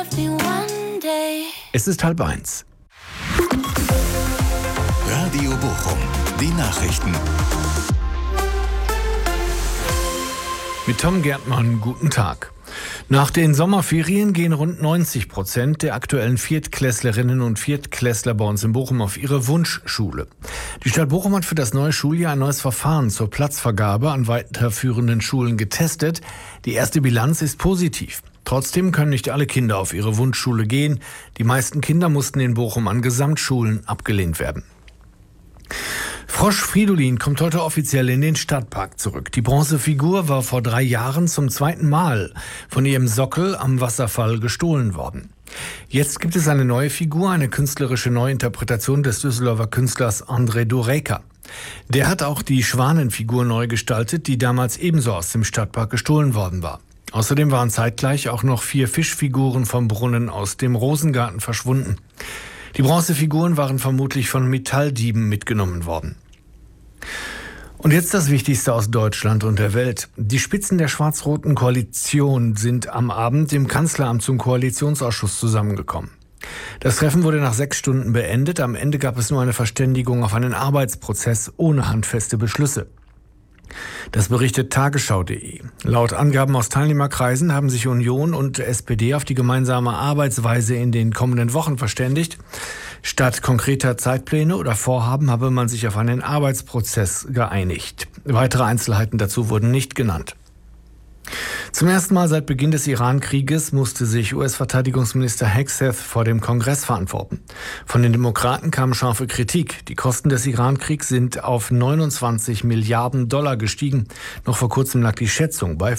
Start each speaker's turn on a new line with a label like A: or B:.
A: Es ist 12:30.
B: Radio Bochum, die Nachrichten.
A: Mit Tom Gärtmann, guten Tag. Nach den Sommerferien gehen rund 90% der aktuellen Viertklässlerinnen und Viertklässler bei uns in Bochum auf ihre Wunschschule. Die Stadt Bochum hat für das neue Schuljahr ein neues Verfahren zur Platzvergabe an weiterführenden Schulen getestet. Die erste Bilanz ist positiv. Trotzdem können nicht alle Kinder auf ihre Wunschschule gehen. Die meisten Kinder mussten in Bochum an Gesamtschulen abgelehnt werden. Frosch Fridolin kommt heute offiziell in den Stadtpark zurück. Die Bronzefigur war vor 3 Jahren zum 2. Mal von ihrem Sockel am Wasserfall gestohlen worden. Jetzt gibt es eine neue Figur, eine künstlerische Neuinterpretation des Düsseldorfer Künstlers André Dureika. Der hat auch die Schwanenfigur neu gestaltet, die damals ebenso aus dem Stadtpark gestohlen worden war. Außerdem waren zeitgleich auch noch 4 Fischfiguren vom Brunnen aus dem Rosengarten verschwunden. Die Bronzefiguren waren vermutlich von Metalldieben mitgenommen worden. Und jetzt das Wichtigste aus Deutschland und der Welt. Die Spitzen der schwarz-roten Koalition sind am Abend im Kanzleramt zum Koalitionsausschuss zusammengekommen. Das Treffen wurde nach 6 Stunden beendet. Am Ende gab es nur eine Verständigung auf einen Arbeitsprozess ohne handfeste Beschlüsse. Das berichtet Tagesschau.de. Laut Angaben aus Teilnehmerkreisen haben sich Union und SPD auf die gemeinsame Arbeitsweise in den kommenden Wochen verständigt. Statt konkreter Zeitpläne oder Vorhaben habe man sich auf einen Arbeitsprozess geeinigt. Weitere Einzelheiten dazu wurden nicht genannt. Zum ersten Mal seit Beginn des Iran-Krieges musste sich US-Verteidigungsminister Hegseth vor dem Kongress verantworten. Von den Demokraten kam scharfe Kritik. Die Kosten des Iran-Kriegs sind auf $29 Milliarden gestiegen. Noch vor kurzem lag die Schätzung bei